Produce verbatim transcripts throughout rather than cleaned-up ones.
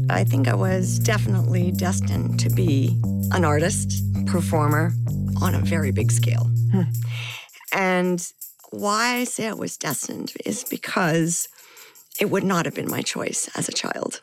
I think I was definitely destined to be an artist, performer on a very big scale. Hmm. And why I say I was destined is because it would not have been my choice as a child.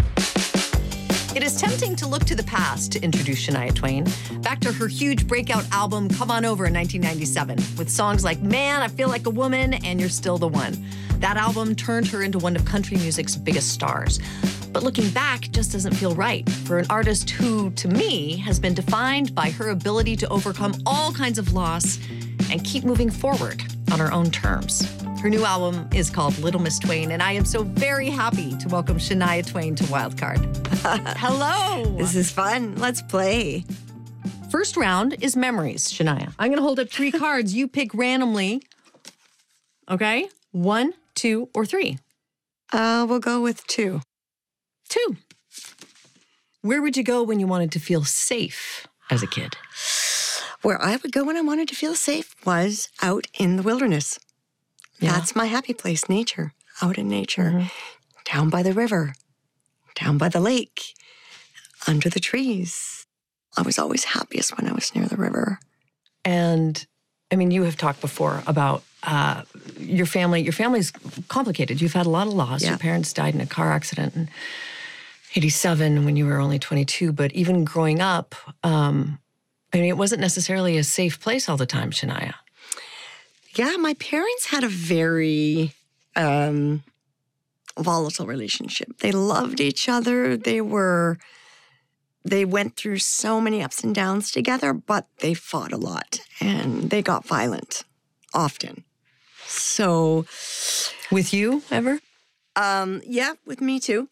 It is tempting to look to the past to introduce Shania Twain, back to her huge breakout album, Come On Over in nineteen ninety-seven, with songs like Man, I Feel Like a Woman, and You're Still the One. That album turned her into one of country music's biggest stars. But looking back just doesn't feel right for an artist who, to me, has been defined by her ability to overcome all kinds of loss and keep moving forward on her own terms. Her new album is called Little Miss Twain, and I am so very happy to welcome Shania Twain to Wildcard. Hello. This is fun. Let's play. First round is memories, Shania. I'm going to hold up three cards. You pick randomly. Okay? One, two, or three? Uh, we'll go with two. Two. Where would you go when you wanted to feel safe as a kid? Where I would go when I wanted to feel safe was out in the wilderness. Yeah. That's my happy place, nature, out in nature, mm-hmm. down by the river, down by the lake, under the trees. I was always happiest when I was near the river. And, I mean, you have talked before about uh, your family. Your family's complicated. You've had a lot of loss. Yeah. Your parents died in a car accident in eighty-seven when you were only twenty-two. But even growing up, um, I mean, it wasn't necessarily a safe place all the time, Shania. Yeah, my parents had a very um, volatile relationship. They loved each other. They were, they went through so many ups and downs together, but they fought a lot and they got violent often. So, with you ever? Um, yeah, with me too.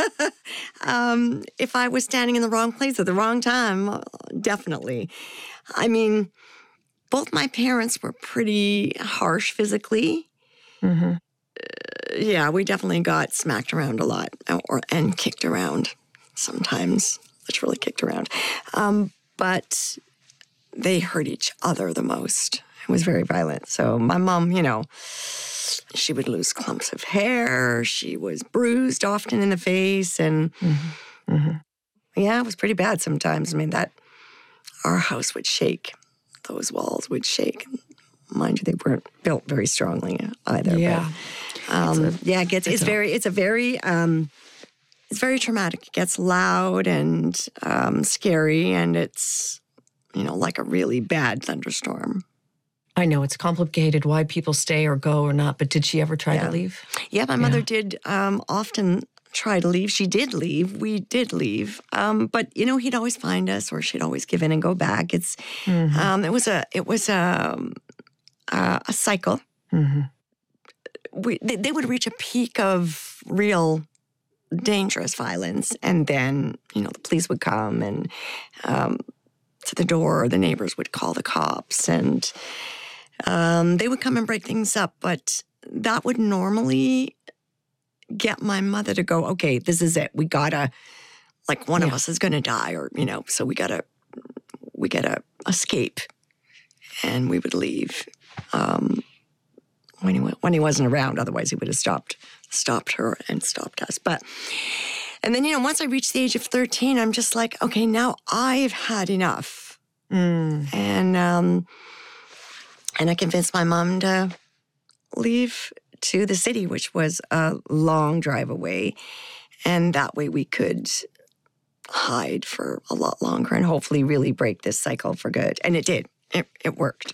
um, if I was standing in the wrong place at the wrong time, definitely. I mean, both my parents were pretty harsh physically. Mm-hmm. Uh, yeah, we definitely got smacked around a lot or and kicked around sometimes, literally kicked around. Um, but they hurt each other the most. It was very violent. So my mom, you know, she would lose clumps of hair. She was bruised often in the face. And mm-hmm. Mm-hmm. yeah, it was pretty bad sometimes. I mean, that our house would shake. Those walls would shake. Mind you, they weren't built very strongly either. Yeah, but, um, a, yeah, it gets. It's, it's very. It's a very. Um, it's very traumatic. It gets loud and um, scary, and it's you know like a really bad thunderstorm. I know it's complicated why people stay or go or not. But did she ever try yeah. to leave? Yeah, my mother yeah. did um, often try to leave. She did leave. We did leave. Um, but, you know, he'd always find us or she'd always give in and go back. It's, mm-hmm. um, it was a, it was a, a, a cycle. Mm-hmm. We, they, they would reach a peak of real dangerous violence. And then, you know, the police would come and um, to the door, the neighbors would call the cops and um, they would come and break things up. But that would normally get my mother to go, okay, this is it. We gotta, like one yeah. of us is gonna die or, you know, so we gotta, we gotta escape. And we would leave um, when he when he wasn't around. Otherwise he would have stopped, stopped her and stopped us. But, and then, you know, once I reached the age of thirteen, I'm just like, okay, now I've had enough. Mm. And, um, and I convinced my mom to leave to the city, which was a long drive away. And that way we could hide for a lot longer and hopefully really break this cycle for good. And it did. It, it worked.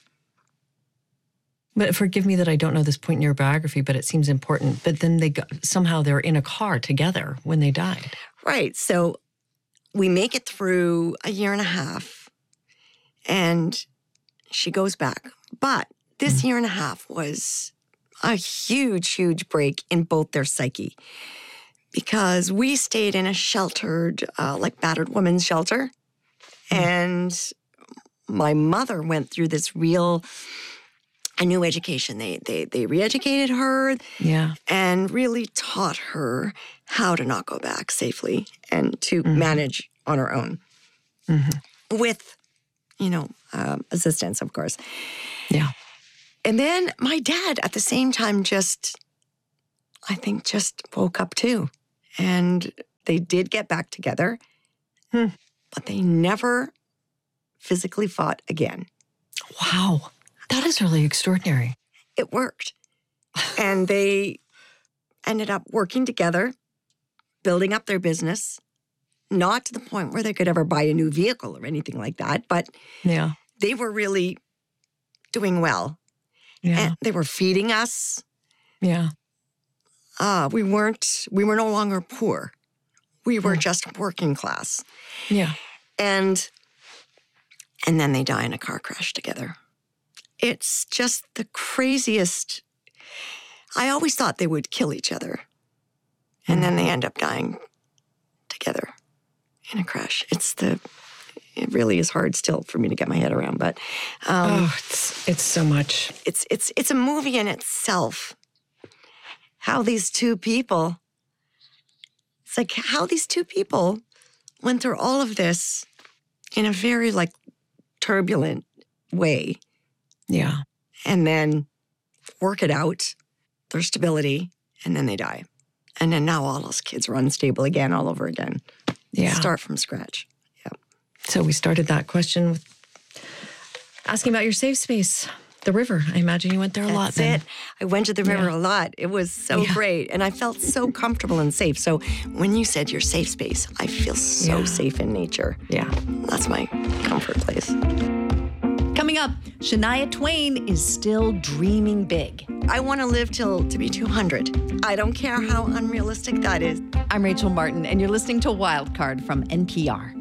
But forgive me that I don't know this point in your biography, but it seems important. But then they got, somehow they were in a car together when they died. Right. So we make it through a year and a half and she goes back. But this mm-hmm. year and a half was a huge, huge break in both their psyche because we stayed in a sheltered, uh, like battered women's shelter. Mm-hmm. And my mother went through this real, a new education. They, they, they re-educated her yeah. and really taught her how to not go back safely and to mm-hmm. manage on her own mm-hmm. with, you know, um, assistance, of course. Yeah. And then my dad, at the same time, just, I think, just woke up too. And They did get back together, Hmm. but they never physically fought again. Wow. That is really extraordinary. It worked. And they ended up working together, building up their business, not to the point where they could ever buy a new vehicle or anything like that, but Yeah. they were really doing well. Yeah. And they were feeding us. Yeah. Uh, we weren't, we were no longer poor. We were Hmm. just working class. Yeah. And, and then they die in a car crash together. It's just the craziest. I always thought they would kill each other. And then they end up dying together in a crash. It's the, it really is hard still for me to get my head around, but um, Oh, it's, it's so much. it's, it's, it's a movie in itself. How these two people, it's like how these two people went through all of this in a very like turbulent way. Yeah. And then work it out, their stability, and then they die. And then now all those kids are unstable again, all over again. Yeah. Start from scratch. Yeah. So we started that question with asking about your safe space, the river. I imagine you went there a lot That's then. it. I went to the river Yeah. a lot. It was so Yeah. great. And I felt so comfortable and safe. So when you said your safe space, I feel so Yeah. safe in nature. Yeah. That's my comfort place. Coming up, Shania Twain is still dreaming big. I want to live till to be two hundred. I don't care how unrealistic that is. I'm Rachel Martin, and you're listening to Wildcard from N P R.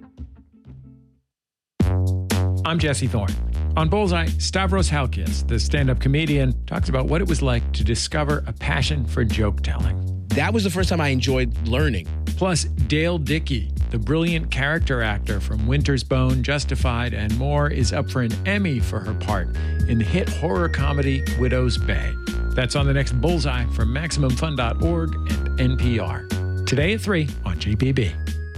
I'm Jesse Thorne. On Bullseye, Stavros Halkias, the stand-up comedian, talks about what it was like to discover a passion for joke-telling. That was the first time I enjoyed learning. Plus, Dale Dickey, the brilliant character actor from Winter's Bone, Justified, and more, is up for an Emmy for her part in the hit horror comedy Widow's Bay. That's on the next Bullseye from Maximum Fun dot org and N P R. Today at three on G P B.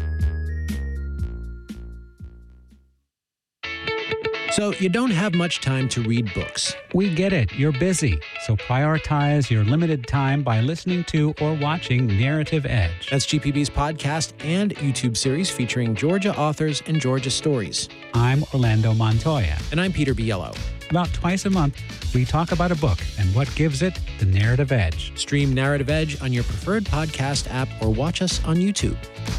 So you don't have much time to read books. We get it. You're busy. So prioritize your limited time by listening to or watching Narrative Edge. That's G P B's podcast and YouTube series featuring Georgia authors and Georgia stories. I'm Orlando Montoya. And I'm Peter Biello. About twice a month, we talk about a book and what gives it the narrative edge. Stream Narrative Edge on your preferred podcast app or watch us on YouTube.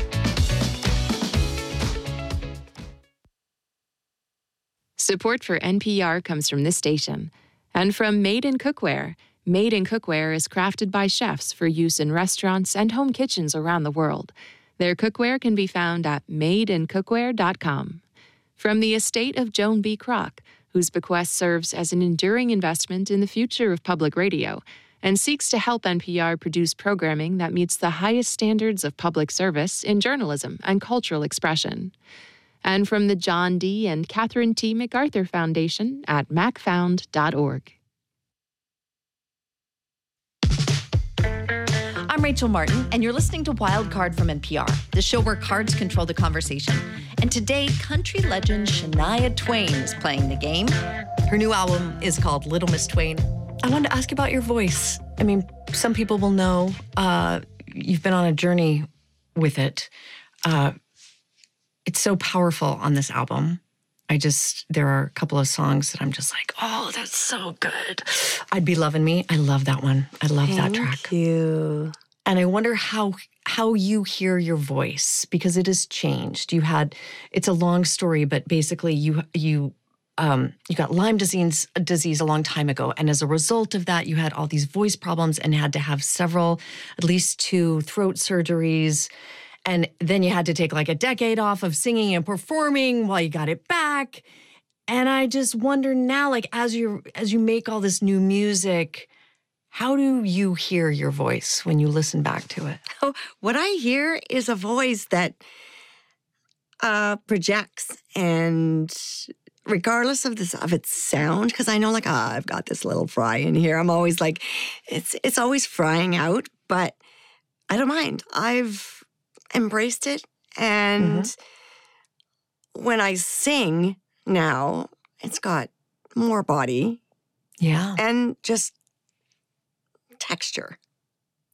Support for N P R comes from this station and from Made in Cookware. Made in Cookware is crafted by chefs for use in restaurants and home kitchens around the world. Their cookware can be found at made in cookware dot com. From the estate of Joan B. Kroc, whose bequest serves as an enduring investment in the future of public radio and seeks to help N P R produce programming that meets the highest standards of public service in journalism and cultural expression. And from the John D. and Catherine T. MacArthur Foundation at mac found dot org. I'm Rachel Martin, and you're listening to Wildcard from N P R, the show where cards control the conversation. And today, country legend Shania Twain is playing the game. Her new album is called Little Miss Twain. I wanted to ask about your voice. I mean, some people will know uh, you've been on a journey with it. Uh, it's so powerful on this album. I just, there are a couple of songs that I'm just like, oh, that's so good. I'd Be Lovin' Me. I love that one. I love that track. Thank you. And I wonder how how you hear your voice, because it has changed. You had, it's a long story, but basically you you um, you got Lyme disease disease a long time ago, and as a result of that, you had all these voice problems and had to have several, at least two throat surgeries, and then you had to take like a decade off of singing and performing while you got it back. And I just wonder now, like as you as you make all this new music, how do you hear your voice when you listen back to it? Oh, what I hear is a voice that uh, projects, and regardless of this of its sound, because I know, like, ah, I've got this little fry in here. I'm always like, it's it's always frying out, but I don't mind. I've embraced it, and mm-hmm. when I sing now, it's got more body, yeah, and just texture.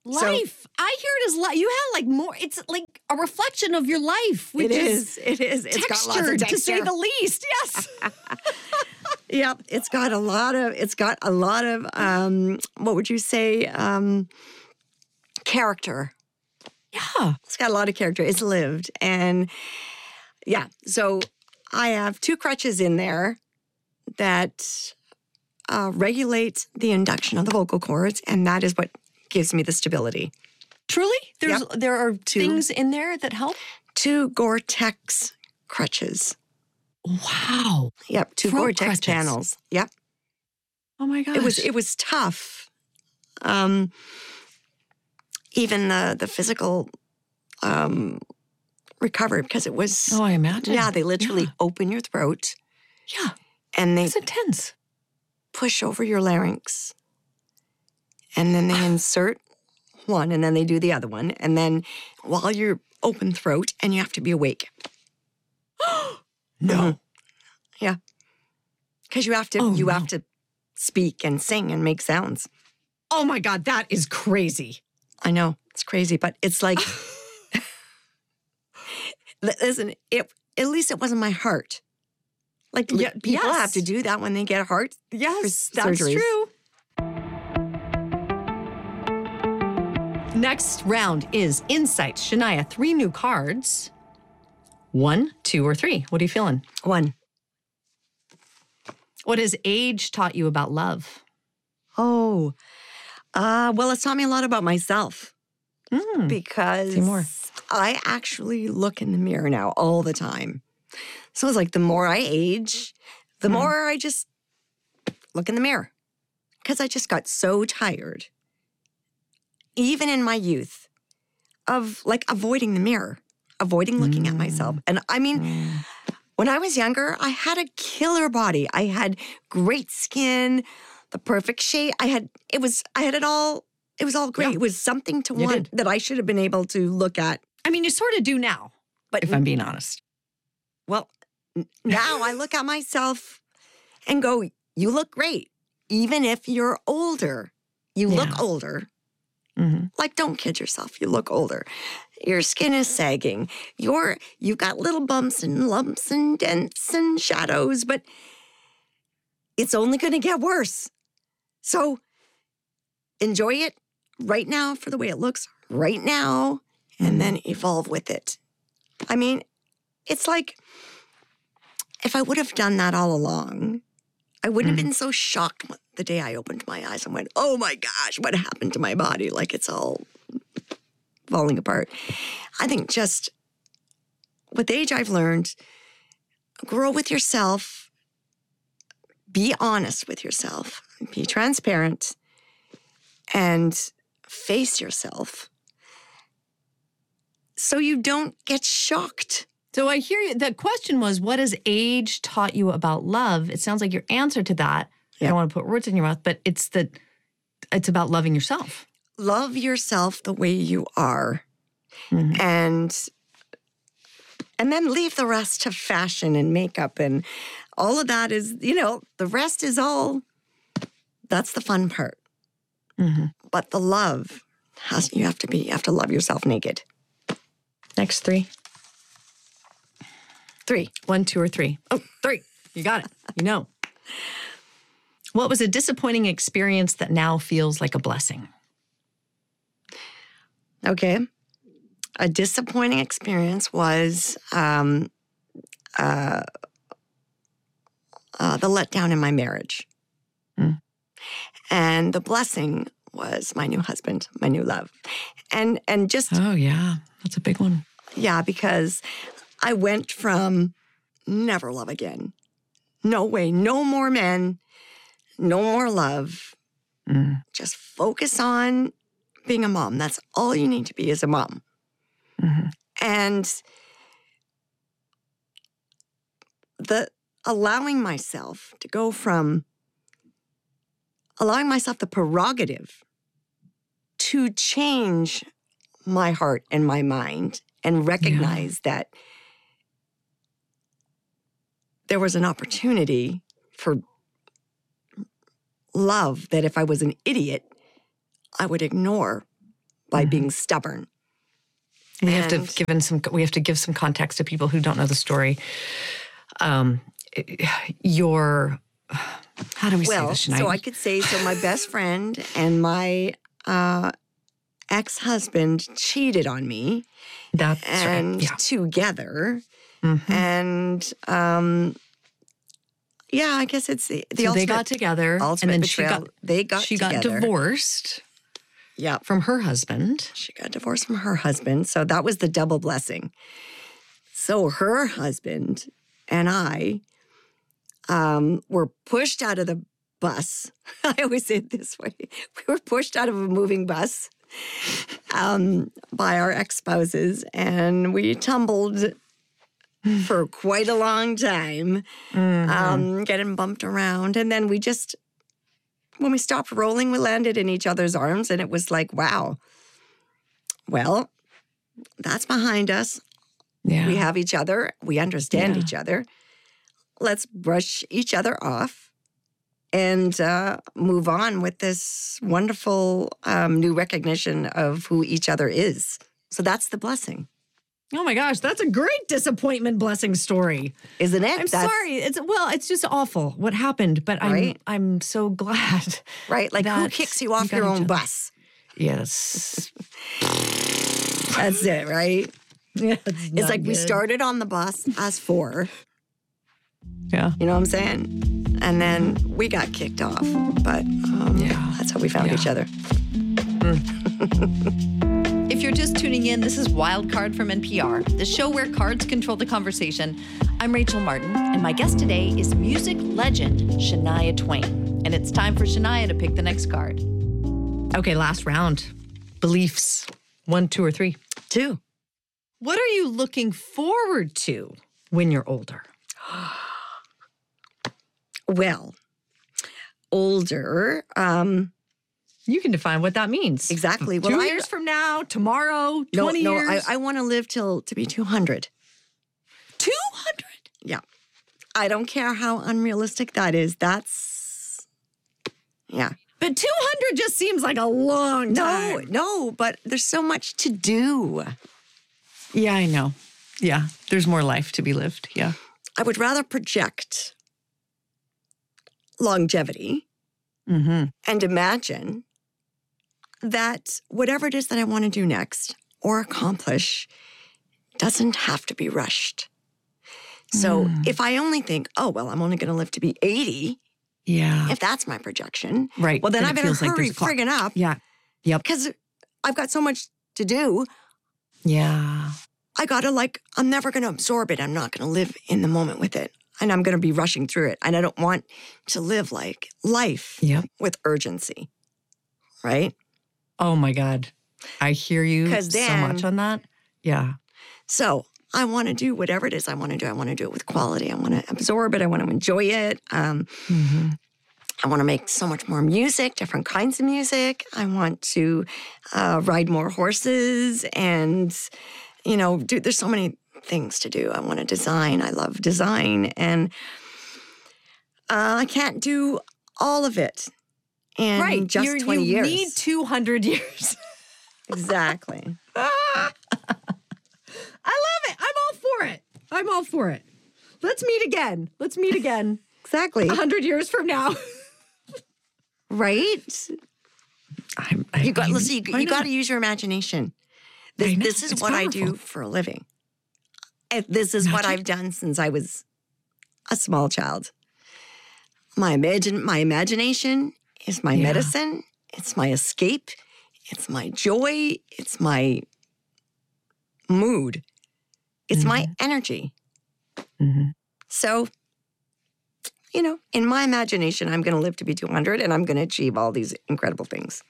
Life. I hear it as life. You have like more, it's like a reflection of your life. Which It is. It is. It's got lots of textured, texture. to say the least. Yes. Yep, it's got a lot of, it's got a lot of, um, what would you say, um, character. Yeah. It's got a lot of character. It's lived. And yeah, so I have two crutches in there that uh, regulate the induction of the vocal cords, and that is what gives me the stability. Truly? There's Yep. There are Two. things in there that help? Two Gore-Tex crutches. Wow. Yep, two Throat Gore-Tex crutches. panels. Yep. Oh my gosh. It was it was tough. Um, even the the physical um, recovery, because it was Oh, I imagine. yeah, they literally Yeah. open your throat Yeah. and they It's intense. push over your larynx, and then they insert one, and then they do the other one, and then while you're open throat, and you have to be awake. No. Mhm. Yeah, because you have to Oh, you no. have to speak and sing and make sounds. Oh my God, that is crazy. I know it's crazy, but it's like, listen, it at least it wasn't my heart. Like Yeah, people yes. have to do that when they get heart. Yes, for that's surgeries. true. Next round is Insights. Shania, three new cards. One, two, or three. What are you feeling? One. What has age taught you about love? Oh, uh, well, it's taught me a lot about myself Mm. because Say more. I actually look in the mirror now all the time. So it's like the more I age, the Mm. more I just look in the mirror because I just got so tired, even in my youth, of like avoiding the mirror, avoiding looking at myself. And I mean, when I was younger, I had a killer body. I had great skin, the perfect shape. I had it was I had it all. It was all great. Yeah. It was something to You want did. that I should have been able to look at. I mean, you sort of do now, But if I'm being honest. well, n- now I look at myself and go, "You look great, even if you're older. You Yeah. look older." Mm-hmm. Like, don't kid yourself. You look older. Your skin is sagging. You're you've got little bumps and lumps and dents and shadows, but it's only going to get worse. So enjoy it right now for the way it looks right now, and then evolve with it. I mean, it's like if I would have done that all along, I wouldn't have been so shocked the day I opened my eyes and went, "Oh my gosh, what happened to my body?" Like it's all falling apart. I think just with age, I've learned grow with yourself, be honest with yourself, be transparent, and face yourself so you don't get shocked. So I hear you. The question was, what has age taught you about love? It sounds like your answer to that, I Yeah. don't want to put words in your mouth, but it's that it's about loving yourself. Love yourself the way you are, Mhm. and and then leave the rest to fashion and makeup and all of that is, you know, the rest is all, that's the fun part. Mm-hmm. But the love has, you have to be, you have to love yourself naked. Next three. Three. One, two, or three. Oh, three. You got it. You know. What was a disappointing experience that now feels like a blessing? Okay. A disappointing experience was um, uh, uh, the letdown in my marriage. Mm. And the blessing was my new husband, my new love. And and just, Oh, yeah. That's a big one. yeah, because I went from never love again. No way, no more men, no more love. Mm. Just focus on being a mom. That's all you need to be as a mom. Mm-hmm. And the allowing myself to go from allowing myself the prerogative to change my heart and my mind and recognize that there was an opportunity for love that if I was an idiot, I would ignore by being stubborn. We have And- to give in some. We have to give some context to people who don't know the story. Um, your how do we say Well, this, Shania? so I could say, so my best friend and my uh, ex-husband cheated on me, That's and right. Yeah. together, Mhm. and um, yeah, I guess it's the, the So they ultimate, got together, ultimate and then she betrayal. got they got she together. got divorced Yeah, from her husband. she got divorced from her husband, so that was the double blessing. So her husband and I um, were pushed out of the bus. I always say it this way: we were pushed out of a moving bus um, by our ex-spouses, and we tumbled for quite a long time, um, getting bumped around. And then we just, when we stopped rolling, we landed in each other's arms, and it was like, wow, well, that's behind us. Yeah. We have each other. We understand Yeah. each other. Let's brush each other off and uh, move on with this wonderful um, new recognition of who each other is. So that's the blessing, Oh my gosh, that's a great disappointment blessing story. isn't it? I'm That's, sorry. It's well, it's just awful what happened, but Right? I'm I'm so glad. Right? Like, who that kicks you you off got your each own other. bus? Yes. That's it, right? Yeah, It's like we started on the bus as four, Yeah. you know what I'm saying? And then we got kicked off. But um, Yeah. that's how we found Yeah. each other. If you're just tuning in, this is Wild Card from N P R, the show where cards control the conversation. I'm Rachel Martin, and my guest today is music legend Shania Twain. And it's time for Shania to pick the next card. Okay, last round. Beliefs. One, two, or three. Two. What are you looking forward to when you're older? Well, older. Um, You can define what that means. exactly. Well, Two I, years from now, tomorrow, no, twenty no, years. I, I want to live till to be two hundred. two hundred? Yeah. I don't care how unrealistic that is. That's, yeah. But two hundred just seems like a long No, time. no, but there's so much to do. Yeah, I know. Yeah, there's more life to be lived. Yeah. I would rather project longevity Mm-hmm. and imagine that whatever it is that I want to do next or accomplish doesn't have to be rushed. So if I only think, oh, well, I'm only going to live to be eighty, Yeah. if that's my projection, Right. well, then, Then I it better feels like hurry there's a clock. friggin' up Yeah. Yep. because I've got so much to do. Yeah. I got to like, I'm never going to absorb it. I'm not going to live in the moment with it. And I'm going to be rushing through it. And I don't want to live like life Yep. with urgency, right? Oh my God. I hear you 'Cause so then- much on that. Yeah. So I want to do whatever it is I want to do. I want to do it with quality. I want to absorb it. I want to enjoy it. Um, Mm-hmm. I want to make so much more music, different kinds of music. I want to uh, ride more horses and, you know, do, there's so many things to do. I want to design. I love design. And uh, I can't do all of it in Right. just You're- twenty you years. need two hundred years. Exactly. I love it. I'm all for it. I'm all for it. Let's meet again. Let's meet again Exactly. a hundred years from now. Right? I'm, I, You got I- listen. You, why you got not? to use your imagination. I This, know, this is it's what I do powerful. for a living. And this is what Magic. I've done since I was a small child. My imagine, my imagination is my Yeah. medicine. It's my escape. It's my joy. It's my mood. It's my energy. Mhm. So, you know, in my imagination, I'm going to live to be two hundred, and I'm going to achieve all these incredible things.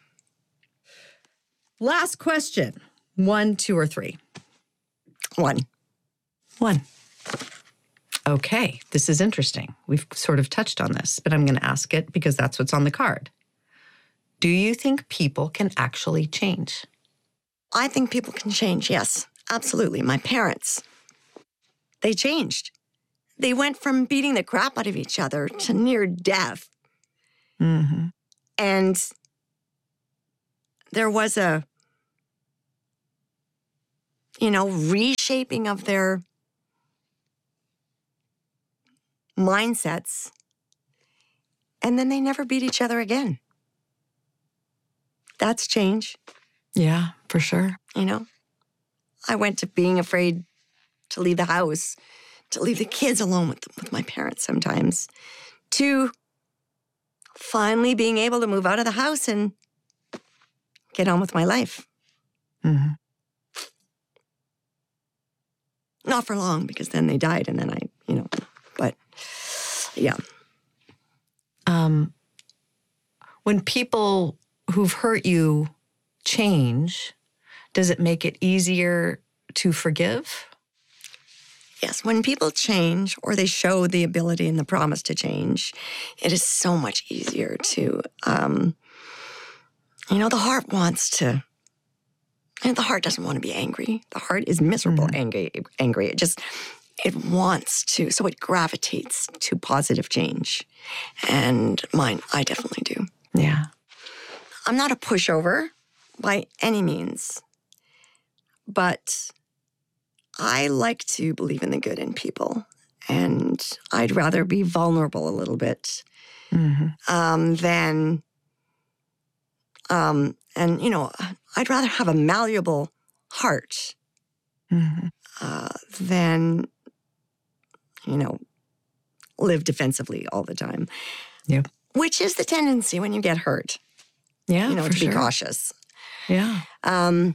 Last question. One, two, or three? One. One. Okay, this is interesting. We've sort of touched on this, but I'm going to ask it because that's what's on the card. Do you think people can actually change? I think people can change, yes, absolutely. My parents, they changed. They went from beating the crap out of each other to near death. Mm-hmm. And there was a you know, reshaping of their mindsets, and then they never beat each other again. That's change. Yeah, for sure. You know, I went to being afraid to leave the house, to leave the kids alone with, with my parents sometimes, to finally being able to move out of the house and get on with my life. Mm-hmm. Not for long, because then they died, and then I, you know, but yeah. Um, when people who've hurt you change, does it make it easier to forgive? Yes, when people change or they show the ability and the promise to change, it is so much easier to, um, you know, the heart wants to, and the heart doesn't want to be angry. The heart is miserable, mm-hmm. angry, angry. It just, it wants to, so it gravitates to positive change. And mine, I definitely do. Yeah. I'm not a pushover by any means, but I like to believe in the good in people, and I'd rather be vulnerable a little bit mm-hmm. um, than, um, and you know, I'd rather have a malleable heart mm-hmm. uh, than, you know, live defensively all the time. Yep. Which is the tendency when you get hurt. Yeah, you know, for to be sure. cautious. Yeah. Um,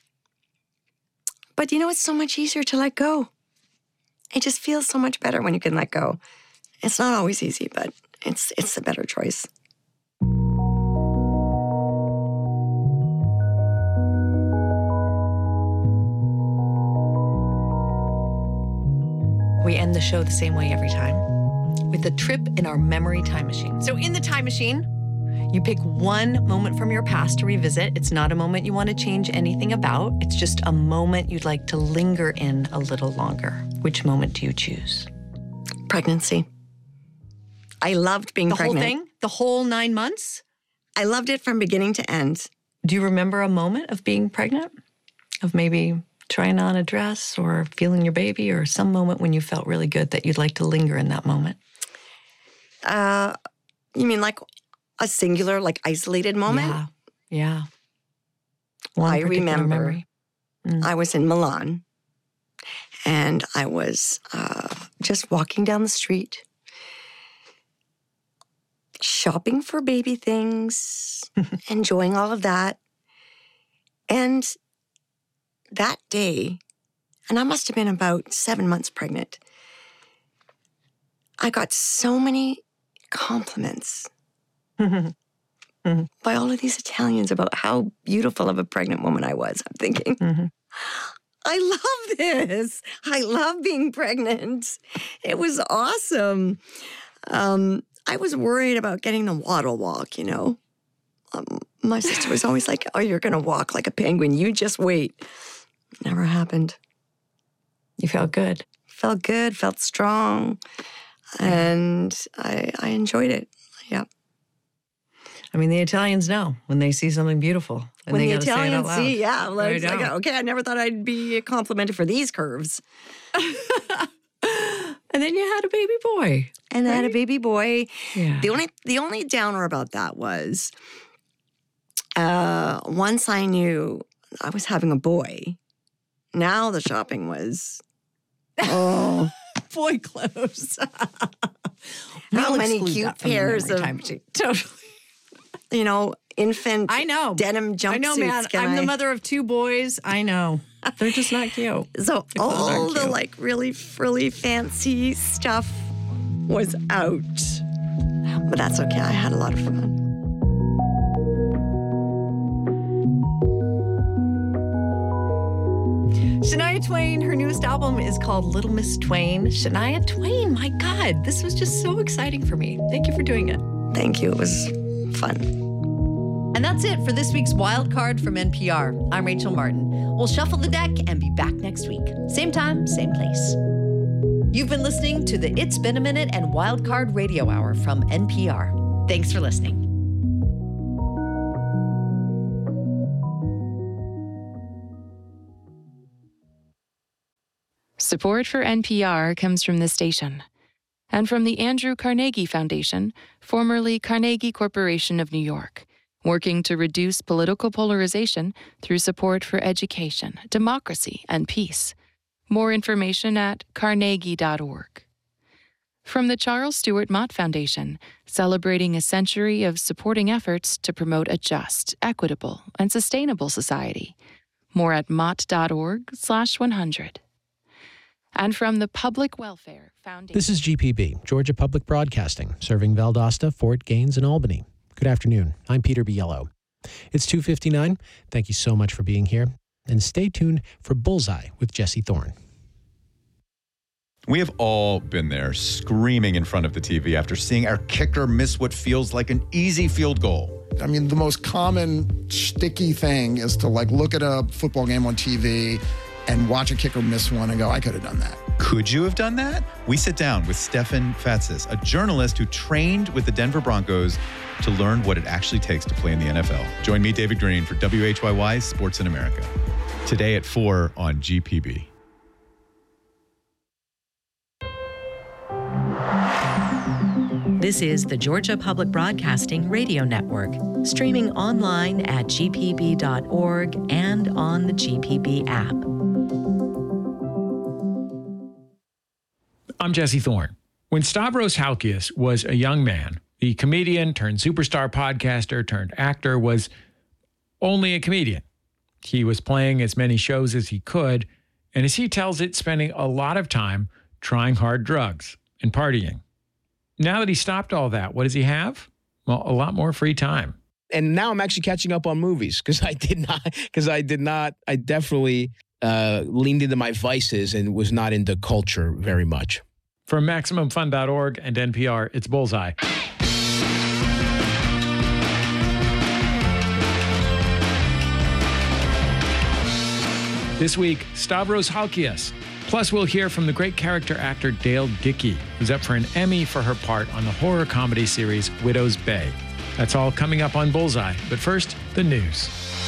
but you know, it's so much easier to let go. It just feels so much better when you can let go. It's not always easy, but it's it's the better choice. We end the show the same way every time, with a trip in our memory time machine. So in the time machine, you pick one moment from your past to revisit. It's not a moment you want to change anything about. It's just a moment you'd like to linger in a little longer. Which moment do you choose? Pregnancy. I loved being the pregnant. The whole thing? The whole nine months? I loved it from beginning to end. Do you remember a moment of being pregnant? Of maybe trying on a dress or feeling your baby, or some moment when you felt really good that you'd like to linger in that moment? Uh, you mean like a singular, like isolated moment? Yeah, yeah. One I remember memory. Mm. I was in Milan, and I was uh, just walking down the street, shopping for baby things, enjoying all of that. And that day, and I must have been about seven months pregnant, I got so many compliments mm-hmm. by all of these Italians about how beautiful of a pregnant woman I was. I'm thinking, mm-hmm. I love this. I love being pregnant. It was awesome. Um, I was worried about getting the waddle walk, you know. Um, my sister was always like, oh, you're going to walk like a penguin. You just wait. Never happened. You felt good. Felt good, felt strong. And I, I enjoyed it. Yeah. I mean, the Italians know when they see something beautiful. And when they the gotta say it out Italians loud. see, yeah. Like, They like, know. okay, I never thought I'd be complimented for these curves. And then you had a baby boy. And right? I had a baby boy. Yeah. The only the only downer about that was uh, once I knew I was having a boy, now the shopping was, oh. Boy clothes. How We'll many exclude cute that from the pairs memory of, time machine. Totally. you know, infant I know. denim jumpsuits. I know, man. Can I'm I? the mother of two boys. I know. They're just not cute. So The clothes aren't all the cute. like really frilly fancy stuff was out. But that's okay. I had a lot of fun. Shania Twain, her newest album is called Little Miss Twain. Shania Twain, my God, this was just so exciting for me. Thank you for doing it. Thank you. It was fun. And that's it for this week's Wild Card from N P R. I'm Rachel Martin. We'll shuffle the deck and be back next week. Same time, same place. You've been listening to the It's Been a Minute and Wild Card Radio Hour from N P R. Thanks for listening. Support for N P R comes from this station and from the Andrew Carnegie Foundation, formerly Carnegie Corporation of New York, working to reduce political polarization through support for education, democracy, and peace. More information at carnegie dot org. From the Charles Stewart Mott Foundation, celebrating a century of supporting efforts to promote a just, equitable, and sustainable society. More at mott dot org slash one hundred. And from the Public Welfare Foundation. This is G P B, Georgia Public Broadcasting, serving Valdosta, Fort Gaines, and Albany. Good afternoon. I'm Peter Biello. It's two fifty-nine. Thank you so much for being here. And stay tuned for Bullseye with Jesse Thorne. We have all been there screaming in front of the T V after seeing our kicker miss what feels like an easy field goal. I mean, the most common sticky thing is to like look at a football game on T V and watch a kicker miss one and go, I could have done that. Could you have done that? We sit down with Stefan Fatsis, a journalist who trained with the Denver Broncos to learn what it actually takes to play in the N F L. Join me, David Green, for W H Y Y Sports in America. Today at four on G P B. This is the Georgia Public Broadcasting Radio Network, streaming online at g p b dot org and on the G P B app. I'm Jesse Thorne. When Stavros Halkias was a young man, the comedian turned superstar podcaster turned actor was only a comedian. He was playing as many shows as he could, and as he tells it, spending a lot of time trying hard drugs and partying. Now that he stopped all that, what does he have? Well, a lot more free time. And now I'm actually catching up on movies because I did not, because I did not, I definitely uh, leaned into my vices and was not into culture very much. From Maximum Fun dot org and N P R, it's Bullseye. This week, Stavros Halkias. Plus, we'll hear from the great character actor Dale Dickey, who's up for an Emmy for her part on the horror comedy series Widow's Bay. That's all coming up on Bullseye. But first, the news.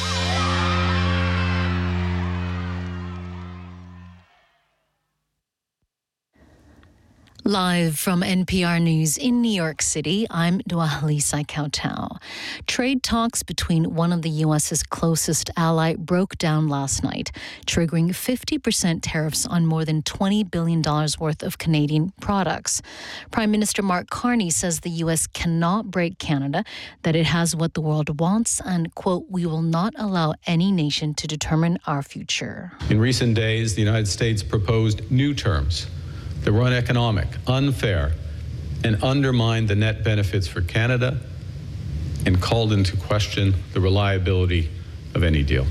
Live from N P R News in New York City, I'm Dwalisa Kautau. Trade talks between one of the U S's closest ally broke down last night, triggering fifty percent tariffs on more than twenty billion dollars worth of Canadian products. Prime Minister Mark Carney says the U S cannot break Canada, that it has what the world wants, and, quote, we will not allow any nation to determine our future. In recent days, the United States proposed new terms that were uneconomic, unfair, and undermined the net benefits for Canada and called into question the reliability of any deal.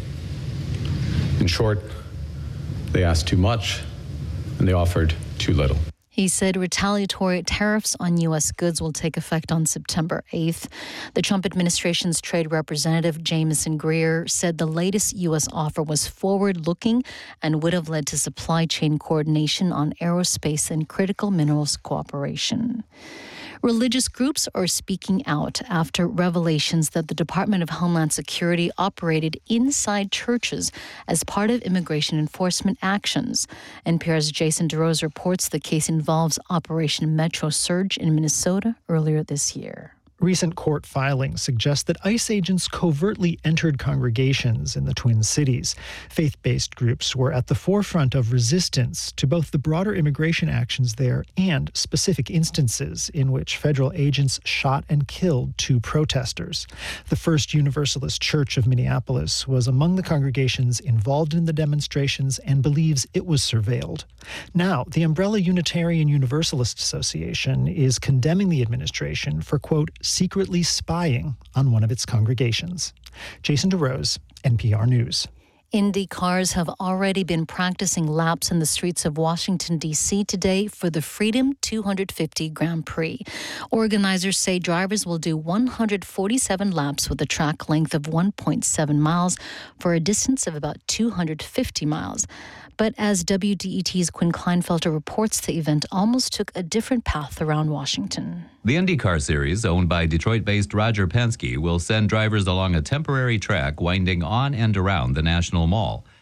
In short, they asked too much and they offered too little. He said retaliatory tariffs on U S goods will take effect on September eighth. The Trump administration's trade representative, Jameson Greer, said the latest U S offer was forward-looking and would have led to supply chain coordination on aerospace and critical minerals cooperation. Religious groups are speaking out after revelations that the Department of Homeland Security operated inside churches as part of immigration enforcement actions. N P R's Jason DeRose reports the case involves Operation Metro Surge in Minnesota earlier this year. Recent court filings suggest that ICE agents covertly entered congregations in the Twin Cities. Faith-based groups were at the forefront of resistance to both the broader immigration actions there and specific instances in which federal agents shot and killed two protesters. The First Universalist Church of Minneapolis was among the congregations involved in the demonstrations and believes it was surveilled. Now, the Umbrella Unitarian Universalist Association is condemning the administration for, quote, secretly spying on one of its congregations. Jason DeRose, N P R News. Indy cars have already been practicing laps in the streets of Washington, D C today for the Freedom two fifty Grand Prix. Organizers say drivers will do one hundred forty-seven laps with a track length of one point seven miles for a distance of about two hundred fifty miles. But as W D E T's Quinn Kleinfelter reports, the event almost took a different path around Washington. The IndyCar Series, owned by Detroit-based Roger Penske, will send drivers along a temporary track winding on and around the National Mall.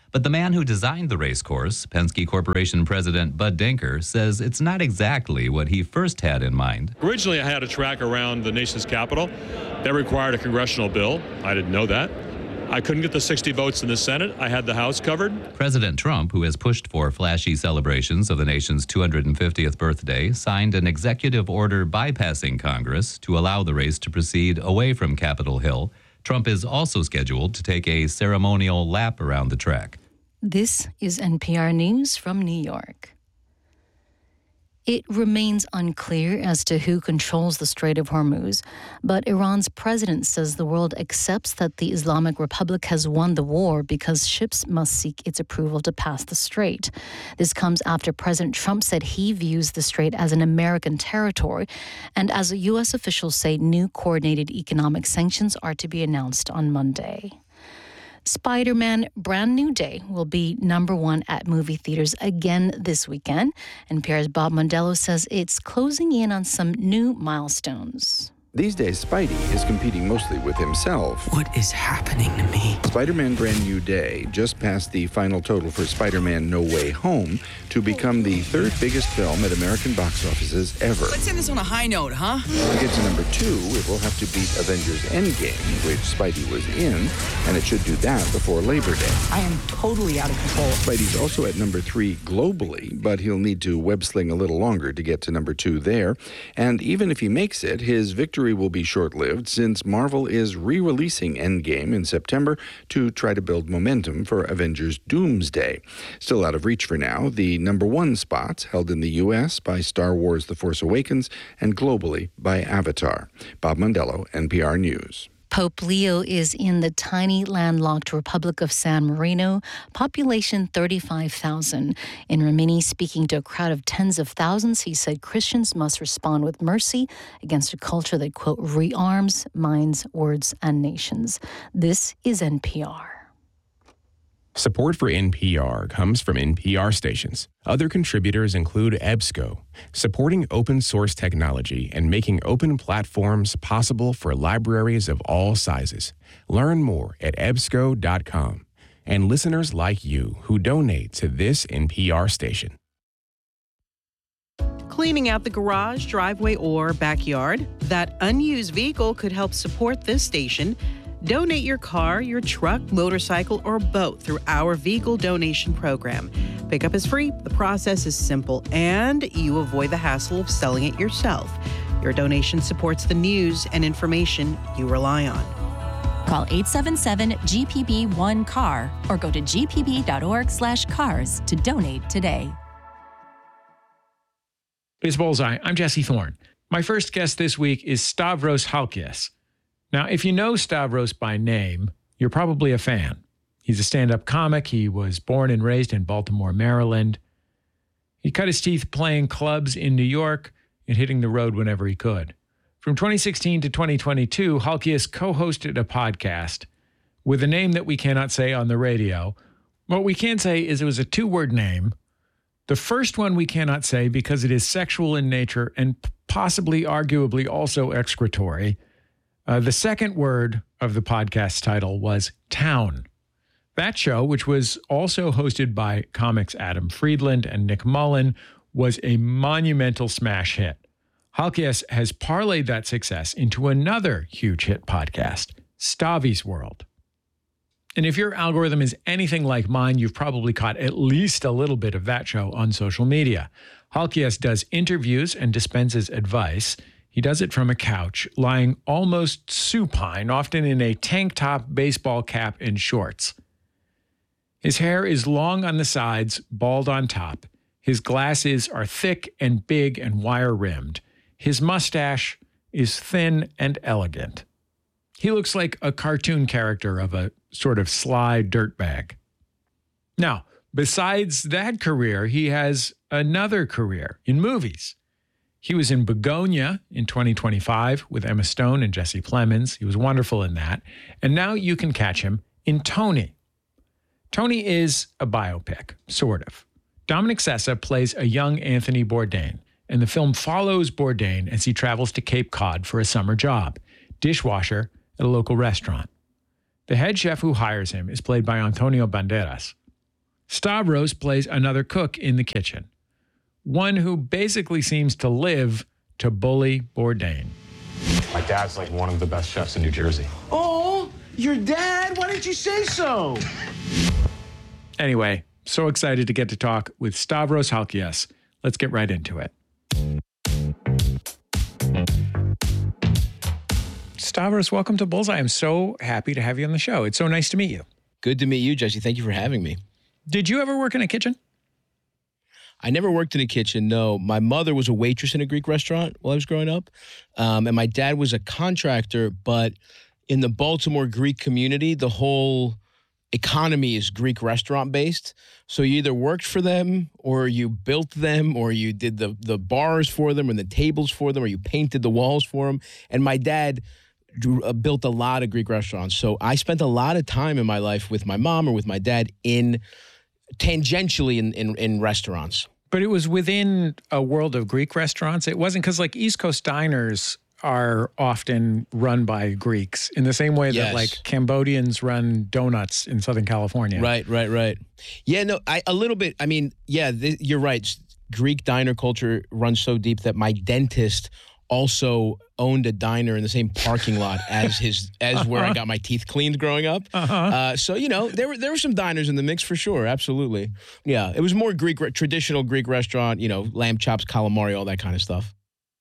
But the man who designed the race course, Penske Corporation President Bud Denker, says it's not exactly what he first had in mind. Originally, I had a track around the nation's capital. That required a congressional bill. I didn't know that. I couldn't get the sixty votes in the Senate. I had the House covered. President Trump, who has pushed for flashy celebrations of the nation's two hundred fiftieth birthday, signed an executive order bypassing Congress to allow the race to proceed away from Capitol Hill. Trump is also scheduled to take a ceremonial lap around the track. This is N P R News from New York. It remains unclear as to who controls the Strait of Hormuz, but Iran's president says the world accepts that the Islamic Republic has won the war because ships must seek its approval to pass the strait. This comes after President Trump said he views the strait as an American territory, and as U S officials say, new coordinated economic sanctions are to be announced on Monday. Spider-Man Brand New Day will be number one at movie theaters again this weekend. N P R's Bob Mondello says it's closing in on some new milestones. These days, Spidey is competing mostly with himself. What is happening to me? Spider-Man Brand New Day just passed the final total for Spider-Man No Way Home to become the third biggest film at American box offices ever. Let's end this on a high note, huh? To get to number two, it will have to beat Avengers Endgame, which Spidey was in, and it should do that before Labor Day. I am totally out of control. Spidey's also at number three globally, but he'll need to web-sling a little longer to get to number two there. And even if he makes it, his victory will be short-lived since Marvel is re-releasing Endgame in September to try to build momentum for Avengers Doomsday. Still out of reach for now, the number one spots held in the U S by Star Wars The Force Awakens and globally by Avatar. Bob Mondello, N P R News. Pope Leo is in the tiny landlocked Republic of San Marino, population thirty-five thousand. In Rimini, speaking to a crowd of tens of thousands, he said Christians must respond with mercy against a culture that, quote, rearms minds, words, and nations. This is N P R. Support for N P R comes from N P R stations. Other contributors include EBSCO, supporting open source technology and making open platforms possible for libraries of all sizes. Learn more at E B S C O dot com. And listeners like you who donate to this N P R station. Cleaning out the garage, driveway, or backyard? That unused vehicle could help support this station. Donate your car, your truck, motorcycle, or boat through our vehicle donation program. Pickup is free, the process is simple, and you avoid the hassle of selling it yourself. Your donation supports the news and information you rely on. Call eight seven seven G P B one C A R or go to g p b dot org slash cars to donate today. It's Bullseye. I'm Jesse Thorne. My first guest this week is Stavros Halkias. Now, if you know Stavros by name, you're probably a fan. He's a stand-up comic. He was born and raised in Baltimore, Maryland. He cut his teeth playing clubs in New York and hitting the road whenever he could. From twenty sixteen to twenty twenty-two, Halkias co-hosted a podcast with a name that we cannot say on the radio. What we can say is it was a two-word name. The first one we cannot say because it is sexual in nature and possibly, arguably, also excretory. Uh, the second word of the podcast title was Town. That show, which was also hosted by comics Adam Friedland and Nick Mullen, was a monumental smash hit. Halkias has parlayed that success into another huge hit podcast, Stavi's World. And if your algorithm is anything like mine, you've probably caught at least a little bit of that show on social media. Halkias does interviews and dispenses advice. He does it from a couch, lying almost supine, often in a tank top, baseball cap, and shorts. His hair is long on the sides, bald on top. His glasses are thick and big and wire-rimmed. His mustache is thin and elegant. He looks like a cartoon character of a sort of sly dirtbag. Now, besides that career, he has another career in movies. He was in Begonia in twenty twenty-five with Emma Stone and Jesse Plemons. He was wonderful in that. And now you can catch him in Tony. Tony is a biopic, sort of. Dominic Sessa plays a young Anthony Bourdain, and the film follows Bourdain as he travels to Cape Cod for a summer job, dishwasher at a local restaurant. The head chef who hires him is played by Antonio Banderas. Stavros plays another cook in the kitchen, one who basically seems to live to bully Bourdain. My dad's like one of the best chefs in New Jersey. Oh, your dad? Why didn't you say so? Anyway, so excited to get to talk with Stavros Halkias. Let's get right into it. Stavros, welcome to Bullseye. I'm so happy to have you on the show. It's so nice to meet you. Good to meet you, Jesse. Thank you for having me. Did you ever work in a kitchen? I never worked in a kitchen, no. My mother was a waitress in a Greek restaurant while I was growing up. Um, and my dad was a contractor, but in the Baltimore Greek community, the whole economy is Greek restaurant based. So you either worked for them or you built them or you did the, the bars for them and the tables for them or you painted the walls for them. And my dad drew, uh, built a lot of Greek restaurants. So I spent a lot of time in my life with my mom or with my dad in tangentially in, in, in restaurants. But it was within a world of Greek restaurants. It wasn't because like East Coast diners are often run by Greeks in the same way that Yes. like Cambodians run donuts in Southern California. Right, right, right. Yeah, no, I a little bit. I mean, yeah, th- you're right. Greek diner culture runs so deep that my dentist also owned a diner in the same parking lot as his as uh-huh. where I got my teeth cleaned growing up. Uh-huh. Uh, so you know, there were there were some diners in the mix for sure. Absolutely, yeah. It was more Greek, traditional Greek restaurant. You know, lamb chops, calamari, all that kind of stuff.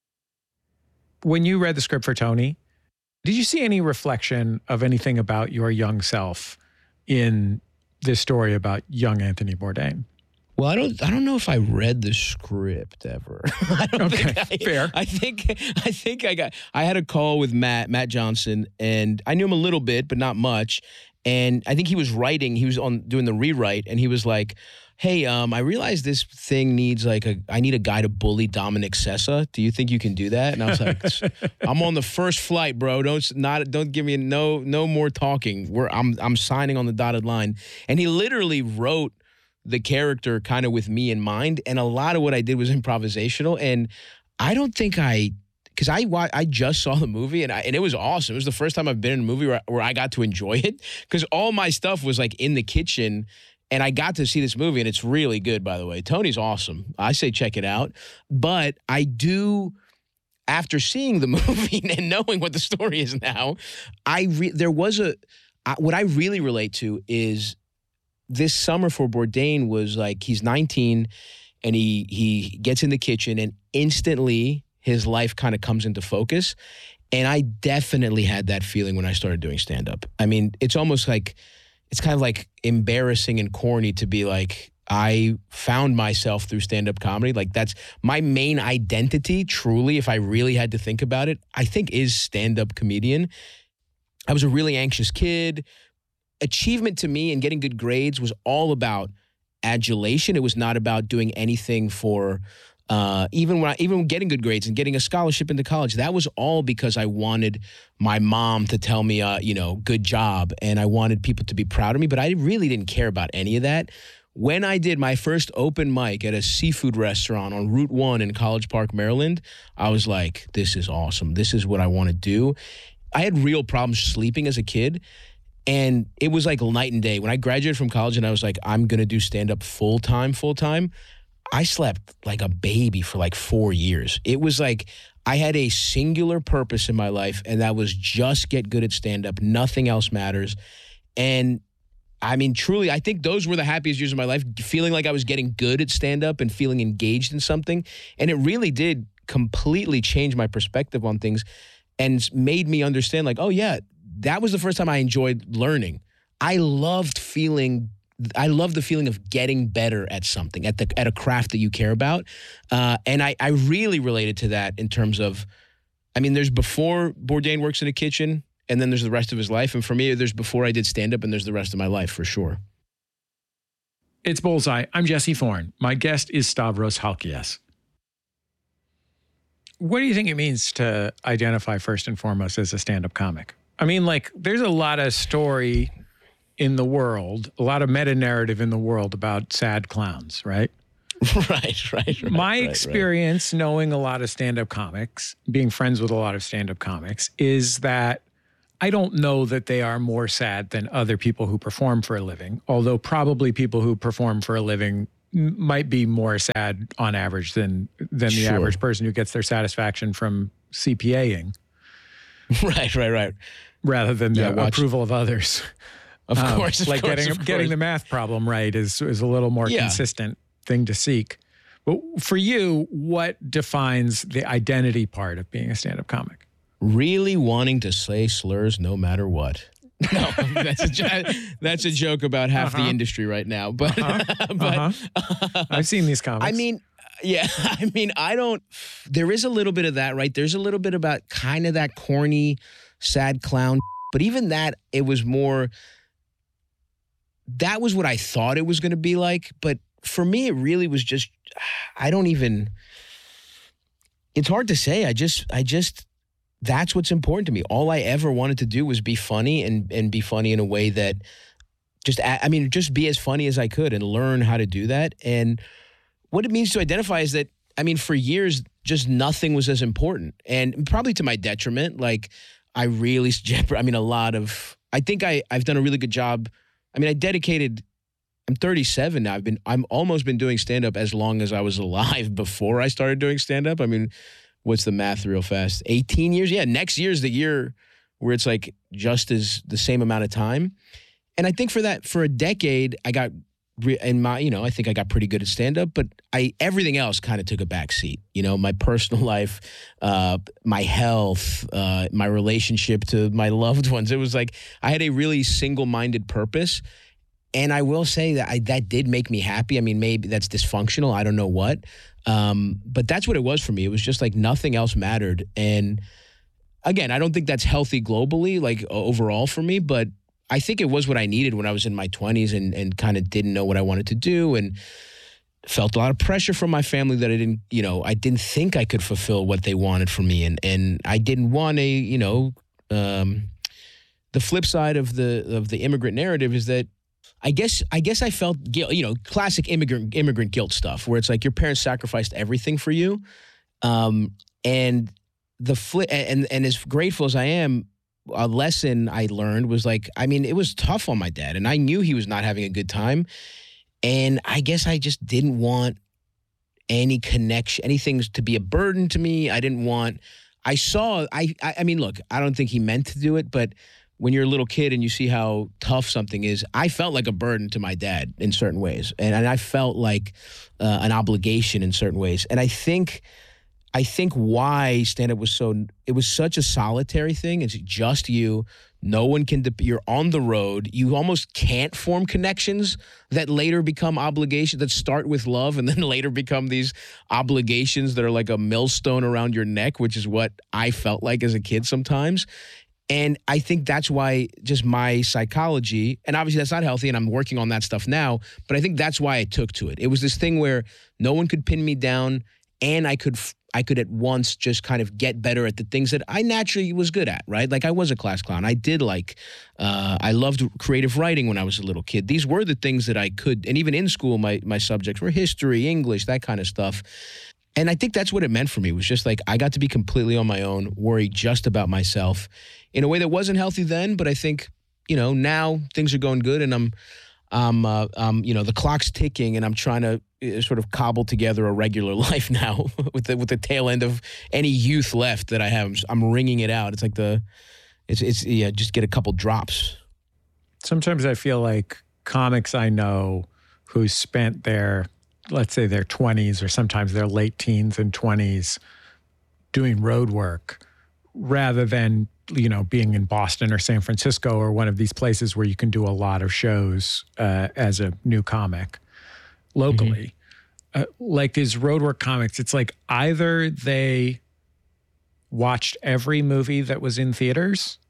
When you read the script for Tony, did you see any reflection of anything about your young self in this story about young Anthony Bourdain? Well, I don't. I don't know if I read the script ever. I don't okay, think I, fair. I think. I think I got. I had a call with Matt, Matt Johnson, and I knew him a little bit, but not much. And I think he was writing. He was on doing the rewrite, and he was like, "Hey, um, I realize this thing needs like a. I need a guy to bully Dominic Sessa. Do you think you can do that?" And I was like, "I'm on the first flight, bro. Don't not. Don't give me no no more talking. We're. I'm. I'm signing on the dotted line." And he literally wrote the character kind of with me in mind. And a lot of what I did was improvisational. And I don't think I, because I I just saw the movie and I, and it was awesome. It was the first time I've been in a movie where, where I got to enjoy it because all my stuff was like in the kitchen and I got to see this movie and it's really good, by the way. Tony's awesome. I say check it out. But I do, after seeing the movie and knowing what the story is now, I re, there was a, I, what I really relate to is this summer for Bourdain was like he's nineteen and he he gets in the kitchen and instantly his life kind of comes into focus. And I definitely had that feeling when I started doing stand-up. I mean, it's almost like, it's kind of like embarrassing and corny to be like, I found myself through stand-up comedy. Like that's my main identity, truly, if I really had to think about it, I think is stand-up comedian. I was a really anxious kid. Achievement to me and getting good grades was all about adulation. It was not about doing anything for, uh, even when I, even getting good grades and getting a scholarship into college, that was all because I wanted my mom to tell me, uh, you know, good job. And I wanted people to be proud of me, but I really didn't care about any of that. When I did my first open mic at a seafood restaurant on Route one in College Park, Maryland, I was like, this is awesome. This is what I want to do. I had real problems sleeping as a kid. And it was like night and day. When I graduated from college and I was like, I'm going to do stand-up full-time, full-time, I slept like a baby for like four years. It was like I had a singular purpose in my life, and that was just get good at stand-up. Nothing else matters. And I mean, truly, I think those were the happiest years of my life, feeling like I was getting good at stand-up and feeling engaged in something. And it really did completely change my perspective on things and made me understand like, oh, yeah, that was the first time I enjoyed learning. I loved feeling, I love the feeling of getting better at something, at the at a craft that you care about. Uh, and I, I really related to that in terms of, I mean, there's before Bourdain works in a kitchen, and then there's the rest of his life. And for me, there's before I did stand-up, and there's the rest of my life for sure. It's Bullseye. I'm Jesse Thorne. My guest is Stavros Halkias. What do you think it means to identify first and foremost as a stand-up comic? I mean, like, there's a lot of story in the world, a lot of meta-narrative in the world about sad clowns, right? right, right, right. My right, experience right. knowing a lot of stand-up comics, being friends with a lot of stand-up comics, is that I don't know that they are more sad than other people who perform for a living, although probably people who perform for a living m- might be more sad on average than than the Sure. average person who gets their satisfaction from CPAing. Right, right, right. Rather than the Yeah, watch- approval of others. Of Um, course, of like course, getting of getting course. the math problem right is is a little more Yeah. consistent thing to seek. But for you, what defines the identity part of being a stand-up comic? Really wanting to say slurs no matter what. No, that's a jo- that's a joke about half Uh-huh. the industry right now. But, but Uh-huh. I've seen these comics. I mean, yeah, I mean, I don't. There is a little bit of that, right? There's a little bit about kind of that corny, sad clown. But even that, it was more. That was what I thought it was going to be like. But for me, it really was just. I don't even. It's hard to say. I just. I just. That's what's important to me. All I ever wanted to do was be funny and and be funny in a way that just, I mean, just be as funny as I could and learn how to do that. And what it means to identify is that, I mean, for years, just nothing was as important, and probably to my detriment. Like, I really, I mean, a lot of, I think I, I've done a really good job. I mean, I dedicated, I'm thirty-seven now. I've been, I'm almost been doing stand-up as long as I was alive before I started doing stand-up. I mean, what's the math real fast? eighteen years? Yeah, next year's the year where it's like just as the same amount of time. And I think for that, for a decade, I got, re- in my, you know, I think I got pretty good at stand-up, but I, everything else kind of took a back seat. You know, my personal life, uh, my health, uh, my relationship to my loved ones. It was like, I had a really single-minded purpose. And I will say that I, that did make me happy. I mean, maybe that's dysfunctional. I don't know what. Um, but that's what it was for me. It was just like nothing else mattered. And again, I don't think that's healthy globally, like overall for me, but I think it was what I needed when I was in my twenties and, and kind of didn't know what I wanted to do and felt a lot of pressure from my family that I didn't, you know, I didn't think I could fulfill what they wanted from me. And, and I didn't want a, you know, um, the flip side of the, of the immigrant narrative is that I guess I guess I felt guilt, you know, classic immigrant immigrant guilt stuff, where it's like your parents sacrificed everything for you, um, and the flip and and as grateful as I am, a lesson I learned was like, I mean, it was tough on my dad, and I knew he was not having a good time, and I guess I just didn't want any connection, anything to be a burden to me. I didn't want. I saw. I I, I mean, look, I don't think he meant to do it, but when you're a little kid and you see how tough something is, I felt like a burden to my dad in certain ways. And, and I felt like uh, an obligation in certain ways. And I think I think why stand-up was so, it was such a solitary thing. It's just you. No one can, de- you're on the road. You almost can't form connections that later become obligations, that start with love and then later become these obligations that are like a millstone around your neck, which is what I felt like as a kid sometimes. And I think that's why just my psychology, and obviously that's not healthy, and I'm working on that stuff now, but I think that's why I took to it. It was this thing where no one could pin me down, and I could I could at once just kind of get better at the things that I naturally was good at, right? Like I was a class clown. I did like, uh, I loved creative writing when I was a little kid. These were the things that I could, and even in school, my my subjects were history, English, that kind of stuff. And I think that's what it meant for me, was just like I got to be completely on my own, worry just about myself in a way that wasn't healthy then. But I think, you know, now things are going good and I'm, I'm, uh, um, you know, the clock's ticking and I'm trying to uh, sort of cobble together a regular life now with the, with the tail end of any youth left that I have. I'm, just, I'm wringing it out. It's like the, it's, it's, yeah, just get a couple drops. Sometimes I feel like comics I know who spent their, let's say their twenties or sometimes their late teens and twenties doing road work rather than, you know, being in Boston or San Francisco or one of these places where you can do a lot of shows uh, as a new comic locally. Mm-hmm. Uh, like these roadwork comics, it's like either they watched every movie that was in theaters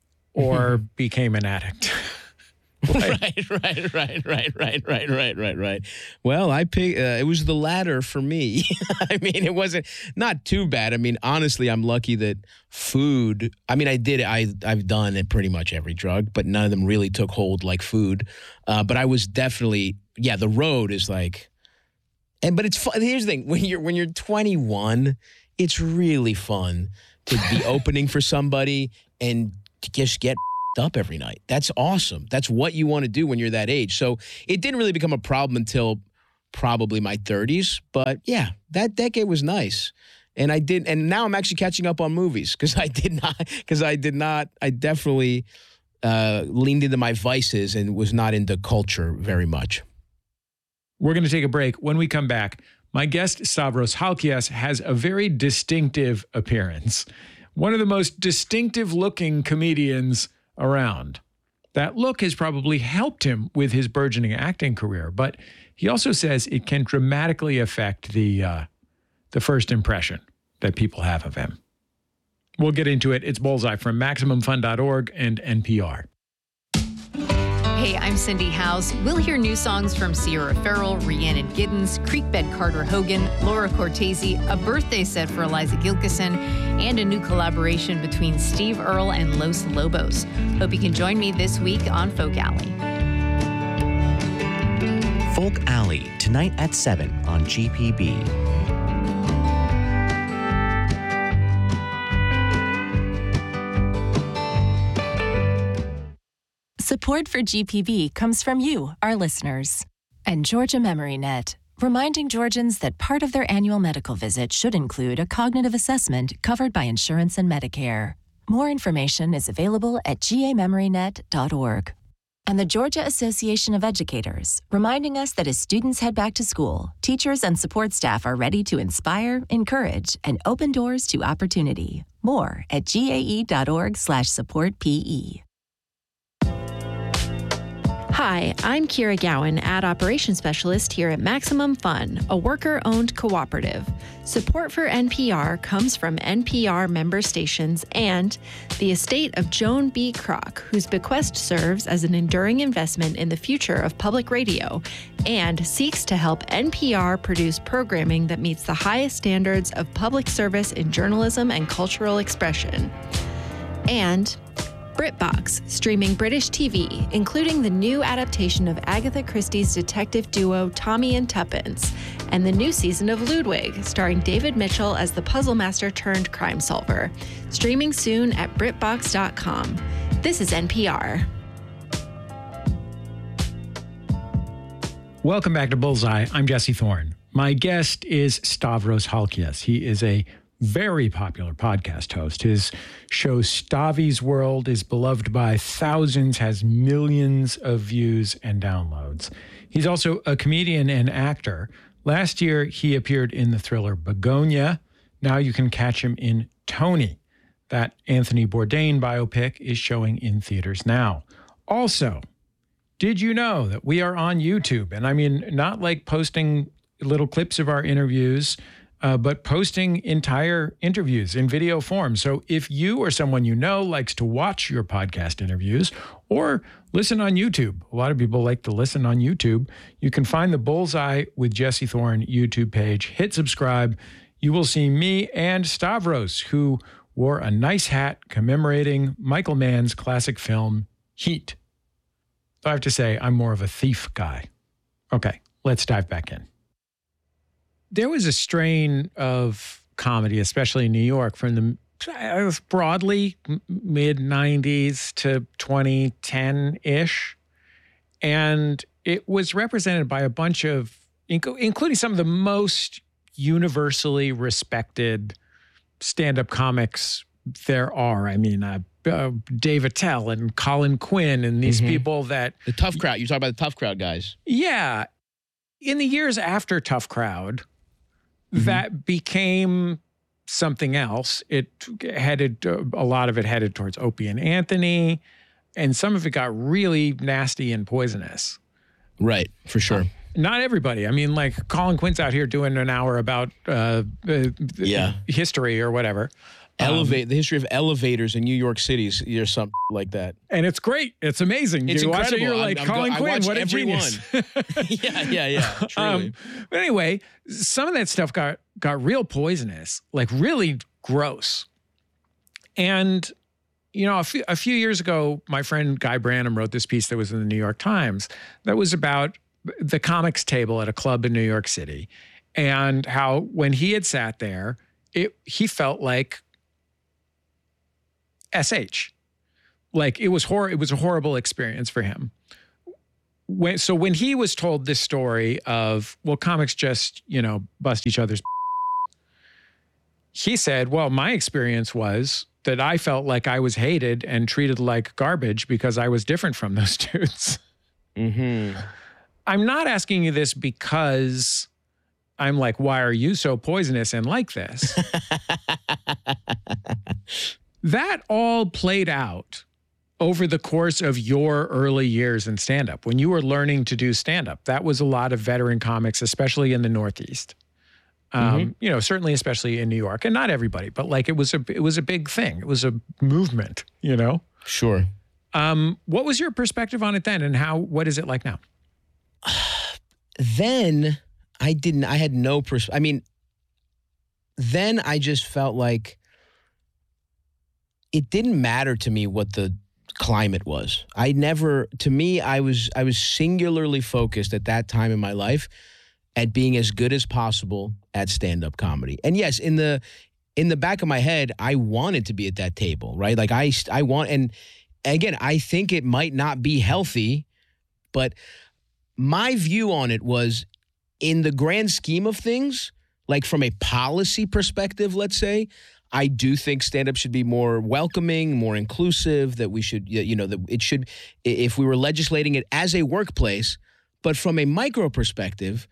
or became an addict. Like, right, right, right, right, right, right, right, right, right. Well, I pick. Uh, it was the latter for me. I mean, it wasn't not too bad. I mean, honestly, I'm lucky that food. I mean, I did. I I've done it pretty much every drug, but none of them really took hold like food. Uh, but I was definitely, yeah. The road is like, and but it's fun. Here's the thing: when you're when you're twenty-one, it's really fun to be opening for somebody and to just get up every night. That's awesome. That's what you want to do when you're that age. So it didn't really become a problem until probably my thirties. But yeah, that decade was nice. And I did, and now I'm actually catching up on movies because I did not, because I did not, I definitely uh, leaned into my vices and was not into culture very much. We're going to take a break. When we come back, my guest, Stavros Halkias, has a very distinctive appearance. One of the most distinctive looking comedians around. That look has probably helped him with his burgeoning acting career, but he also says it can dramatically affect the uh, the first impression that people have of him. We'll get into it. It's Bullseye from Maximum Fun dot org and N P R. Hey, I'm Cindy House. We'll hear new songs from Sierra Farrell, Rhiannon Giddens, Creekbed Carter Hogan, Laura Cortese, a birthday set for Eliza Gilkison, and a new collaboration between Steve Earle and Los Lobos. Hope you can join me this week on Folk Alley. Folk Alley, tonight at seven on G P B. Support for G P B comes from you, our listeners, and Georgia Memory Net, reminding Georgians that part of their annual medical visit should include a cognitive assessment covered by insurance and Medicare. More information is available at g a memory net dot org. And the Georgia Association of Educators, reminding us that as students head back to school, teachers and support staff are ready to inspire, encourage, and open doors to opportunity. More at g a e dot org slash support P E. Hi, I'm Kira Gowan, Ad Operations Specialist here at Maximum Fun, a worker-owned cooperative. Support for N P R comes from N P R member stations and the estate of Joan B. Kroc, whose bequest serves as an enduring investment in the future of public radio and seeks to help N P R produce programming that meets the highest standards of public service in journalism and cultural expression. And BritBox, streaming British T V, including the new adaptation of Agatha Christie's detective duo Tommy and Tuppence, and the new season of Ludwig, starring David Mitchell as the puzzle master turned crime solver. Streaming soon at Brit Box dot com. This is N P R. Welcome back to Bullseye. I'm Jesse Thorne. My guest is Stavros Halkias. He is a very popular podcast host. His show Stavi's World is beloved by thousands, has millions of views and downloads. He's also a comedian and actor. Last year, he appeared in the thriller Begonia. Now you can catch him in Tony. That Anthony Bourdain biopic is showing in theaters now. Also, did you know that we are on YouTube? And I mean, not like posting little clips of our interviews, Uh, but posting entire interviews in video form. So if you or someone you know likes to watch your podcast interviews or listen on YouTube, a lot of people like to listen on YouTube, you can find the Bullseye with Jesse Thorne YouTube page. Hit subscribe. You will see me and Stavros, who wore a nice hat commemorating Michael Mann's classic film, Heat. I have to say, I'm more of a thief guy. Okay, let's dive back in. There was a strain of comedy, especially in New York, from the broadly mid nineties to twenty ten-ish. And it was represented by a bunch of, including some of the most universally respected stand-up comics there are. I mean, uh, uh, Dave Attell and Colin Quinn and these mm-hmm. people that... The tough crowd. You talk about the tough crowd guys. Yeah. In the years after Tough Crowd... Mm-hmm. That became something else. It headed, a lot of it headed towards Opie and Anthony, and some of it got really nasty and poisonous. Right, for sure. Um, not everybody. I mean, like Colin Quinn's out here doing an hour about uh, uh, yeah. history or whatever. Elevate um, the history of elevators in New York City or something like that. And it's great. It's amazing. It's you incredible. Watch it, you're like, I'm, Colin I'm, Quinn, what a everyone. genius. yeah, yeah, yeah. Truly. Um, but anyway, some of that stuff got got real poisonous, like really gross. And, you know, a few, a few years ago, my friend Guy Branum wrote this piece that was in the New York Times that was about the comics table at a club in New York City and how when he had sat there, it he felt like S H. Like it was hor- it was a horrible experience for him. When, so when he was told this story of, well, comics just, you know, bust each other's, he said, well, my experience was that I felt like I was hated and treated like garbage because I was different from those dudes. Mm-hmm. I'm not asking you this because I'm like, why are you so poisonous and like this? That all played out over the course of your early years in stand-up. When you were learning to do stand-up, that was a lot of veteran comics, especially in the Northeast. Um, Mm-hmm. You know, certainly, especially in New York, and not everybody, but like it was a it was a big thing. It was a movement. You know. Sure. Um, what was your perspective on it then, and how? What is it like now? Then I didn't. I had no pers. I mean, then I just felt like it didn't matter to me what the climate was. I never. To me, I was I was singularly focused at that time in my life at being as good as possible at stand-up comedy. And yes, in the in the back of my head, I wanted to be at that table, right? Like I I want, and again, I think it might not be healthy, but my view on it was, in the grand scheme of things, like from a policy perspective, let's say, I do think stand-up should be more welcoming, more inclusive, that we should, you know, that it should, if we were legislating it as a workplace, but from a micro perspective,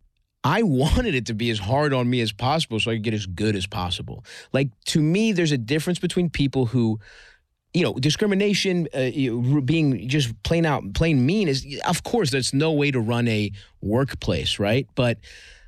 I wanted it to be as hard on me as possible so I could get as good as possible. Like, to me, there's a difference between people who, you know, discrimination, uh, you know, being just plain out, plain mean is, of course, that's no way to run a workplace, right? But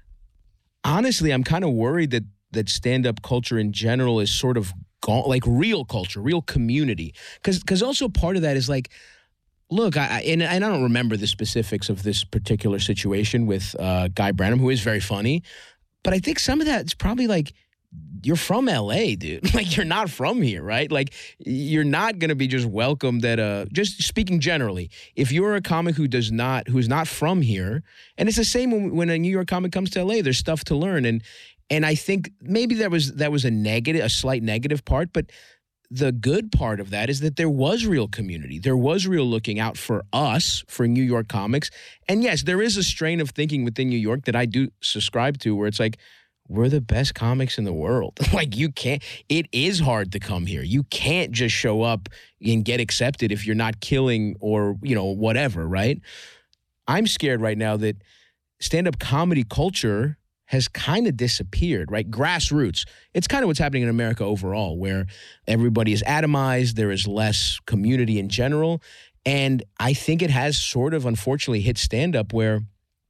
honestly, I'm kind of worried that that stand-up culture in general is sort of gone, like real culture, real community. Because because also part of that is like, look, I, and, and I don't remember the specifics of this particular situation with uh, Guy Branum, who is very funny, but I think some of that is probably like, you're from L A, dude. Like, you're not from here, right? Like, you're not going to be just welcomed at a, just speaking generally, if you're a comic who does not, who's not from here, and it's the same when, when a New York comic comes to L A, there's stuff to learn. And, and I think maybe that was, that was a negative, a slight negative part, but the good part of that is that there was real community. There was real looking out for us, for New York comics. And yes, there is a strain of thinking within New York that I do subscribe to, where it's like, we're the best comics in the world. Like, you can't, it is hard to come here. You can't just show up and get accepted if you're not killing or, you know, whatever, right? I'm scared right now that stand-up comedy culture has kind of disappeared, right? Grassroots. It's kind of what's happening in America overall, where everybody is atomized, there is less community in general. And I think it has sort of unfortunately hit stand-up where,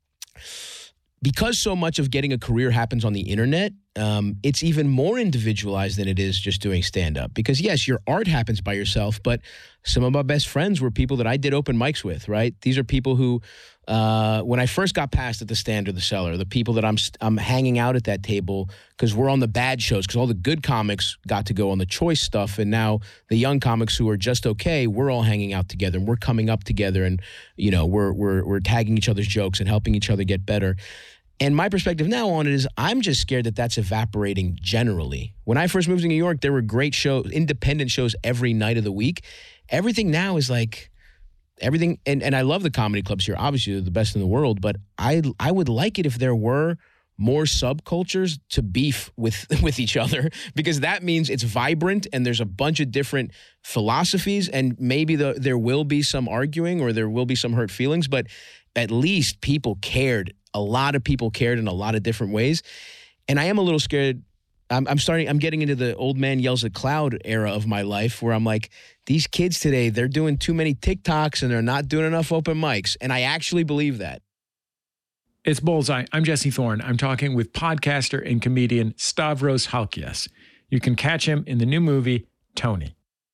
because so much of getting a career happens on the internet, um, it's even more individualized than it is just doing stand-up. Because yes, your art happens by yourself, but some of my best friends were people that I did open mics with, right? These are people who, uh, when I first got passed at the Stand or the Cellar, the people that I'm I'm hanging out at that table, because we're on the bad shows, because all the good comics got to go on the choice stuff, and now the young comics who are just okay, we're all hanging out together, and we're coming up together, and you know, we're we're we're tagging each other's jokes and helping each other get better. And my perspective now on it is, I'm just scared that that's evaporating generally. When I first moved to New York, there were great shows, independent shows every night of the week. Everything now is like, everything, and, and I love the comedy clubs here. Obviously, they're the best in the world, but I I would like it if there were more subcultures to beef with, with each other, because that means it's vibrant and there's a bunch of different philosophies, and maybe the, there will be some arguing or there will be some hurt feelings, but at least people cared. A lot of people cared in a lot of different ways. And I am a little scared. I'm, I'm starting, I'm getting into the old man yells at cloud era of my life, where I'm like, these kids today, they're doing too many TikToks and they're not doing enough open mics. And I actually believe that. It's Bullseye. I'm Jesse Thorne. I'm talking with podcaster and comedian Stavros Halkias. You can catch him in the new movie, Tony.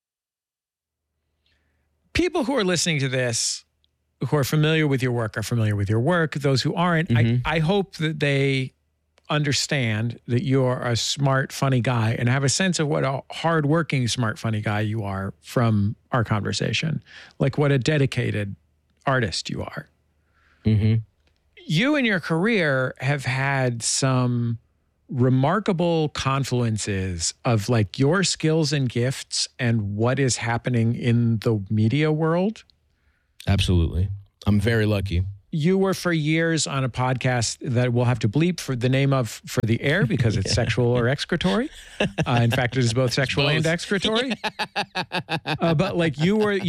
People who are listening to this, who are familiar with your work, are familiar with your work. Those who aren't, mm-hmm. I, I hope that they understand that you're a smart, funny guy and have a sense of what a hardworking, smart, funny guy you are from our conversation. Like what a dedicated artist you are. Mm-hmm. You in your career have had some remarkable confluences of like your skills and gifts and what is happening in the media world. Absolutely. I'm very lucky. You were for years on a podcast that we'll have to bleep for the name of for the air because it's sexual or excretory. Uh, in fact, it is both sexual both. and excretory. Uh, but like you were.